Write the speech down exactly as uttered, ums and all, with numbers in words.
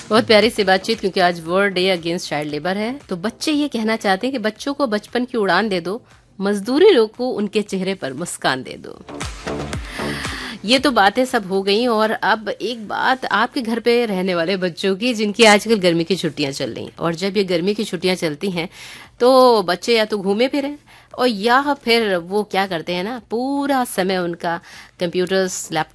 बहुत प्यारी सी बातचीत, क्योंकि आज world day against child labour है। तो बच्चे ये कहना चाहते हैं कि बच्चों को बचपन की उड़ान दे दो, मजदूरी रोको, उनके चेहरे पर मुस्कान दे दो। ये तो बातें सब हो गई। और अब एक बात आपके घर पे रहने वाले बच्चों की, जिनकी आजकल गर्मी की छुट्टियां चल रही, और जब ये गर्मी की छुट्टियां चलती हैं तो बच्चे या तो घूमे फिरे, और या फिर वो क्या करते हैं ना, पूरा समय उनका कंप्यूटर्स, लैपटॉप